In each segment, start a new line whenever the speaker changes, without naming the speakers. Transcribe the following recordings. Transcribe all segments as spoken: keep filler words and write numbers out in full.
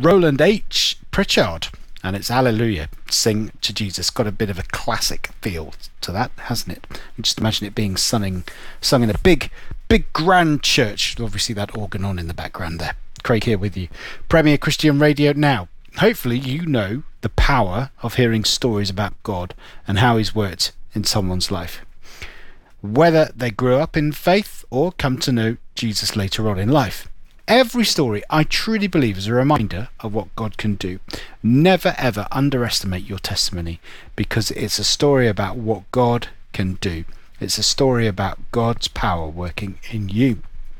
Roland H. Pritchard, and it's Hallelujah, Sing to Jesus. Got a bit of a classic feel to that, hasn't it? You just imagine it being sung, sung in a big, big grand church. Obviously that organ on in the background there. Craig here with you. Premier Christian Radio now. Hopefully you know the power of hearing stories about God and how he's worked in someone's life, whether they grew up in faith or come to know Jesus later on in life. Every story, I truly believe, is a reminder of what God can do. Never ever underestimate your testimony, because it's a story about what God can do. It's a story about God's power working in you.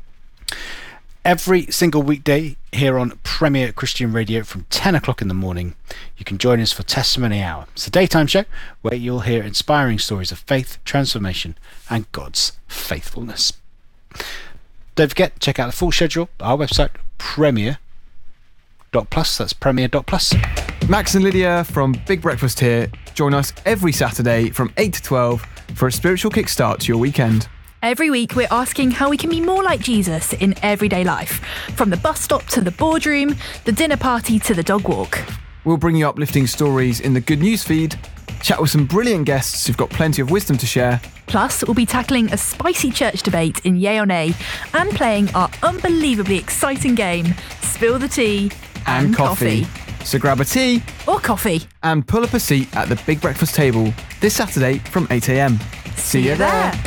Every single weekday here on Premier Christian Radio from ten o'clock in the morning, you can join us for Testimony Hour. It's a daytime show where you'll hear inspiring stories of faith, transformation and God's faithfulness. Don't forget, check out the full schedule, our website, premier dot plus. That's premier dot plus.
Max and Lydia from Big Breakfast here. Join us every Saturday from eight to twelve for a spiritual kickstart to your weekend.
Every week we're asking how we can be more like Jesus in everyday life, from the bus stop to the boardroom, the dinner party to the dog walk.
We'll bring you uplifting stories in the Good News feed, chat with some brilliant guests who've got plenty of wisdom to share.
Plus, we'll be tackling a spicy church debate in Yay or Nay and playing our unbelievably exciting game, Spill the Tea and,
and coffee. coffee. So grab a tea
or coffee
and pull up a seat at the Big Breakfast table this Saturday from eight a.m. See you there.